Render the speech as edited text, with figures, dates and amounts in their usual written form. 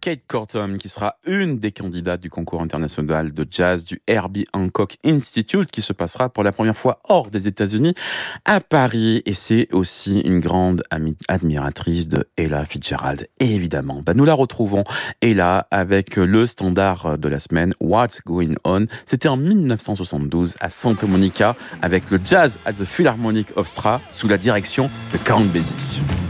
Kate Cortum, qui sera une des candidates du concours international de jazz du Herbie Hancock Institute, qui se passera pour la première fois hors des États-Unis, à Paris. Et c'est aussi une grande admiratrice de Ella Fitzgerald. Et évidemment, nous la retrouvons, Ella, avec le standard de la semaine, What's Going On. C'était en 1972 à Santa Monica, avec le Jazz at the Philharmonic Orchestra, sous la direction de Count Basie.